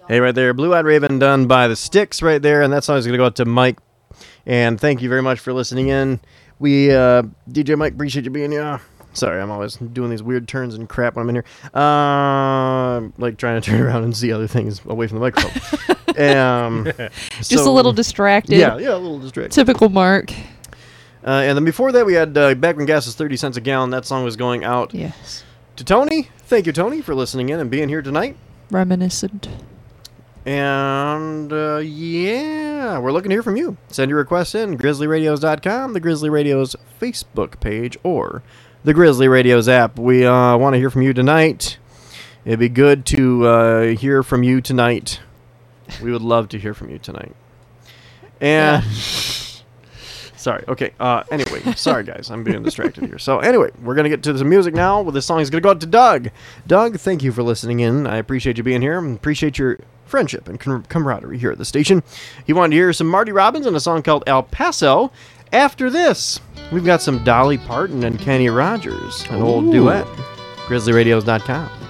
Hey, right there, Blue Eyed Raven done by the Styx right there, and that song is going to go out to Mike. And thank you very much for listening in. We, DJ Mike, appreciate you being here. Sorry, I'm always doing these weird turns and crap when I'm in here. Like trying to turn around and see other things away from the microphone. Just a little distracted. Yeah, a little distracted. Typical Mark. And then before that, we had Back When Gas Was 30 Cents a Gallon. That song was going out to Tony. Thank you, Tony, for listening in and being here tonight. Reminiscent. And, we're looking to hear from you. Send your requests in, grizzlyradios.com, the Grizzly Radios Facebook page, or the Grizzly Radios app. We want to hear from you tonight. It'd be good to hear from you tonight. We would love to hear from you tonight. And... Sorry. Okay. Anyway, sorry, guys. I'm being distracted here. So, anyway, we're going to get to some music now. Well, this song is going to go out to Doug. Doug, thank you for listening in. I appreciate you being here. I appreciate your friendship and camaraderie here at the station. You wanted to hear some Marty Robbins and a song called El Paso. After this, we've got some Dolly Parton and Kenny Rogers, an old duet. GrizzlyRadios.com.